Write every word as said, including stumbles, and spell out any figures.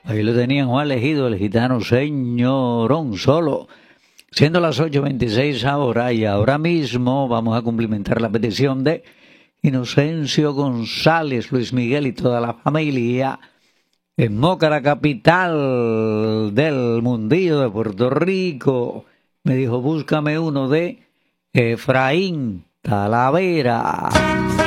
Ahí lo tenían Juan Elegido, el gitano señorón solo. Siendo las ocho veintiséis ahora, y ahora mismo vamos a cumplimentar la petición de Inocencio González, Luis Miguel y toda la familia en Moca, la capital del mundillo de Puerto Rico. Me dijo, búscame uno de Efraín Talavera.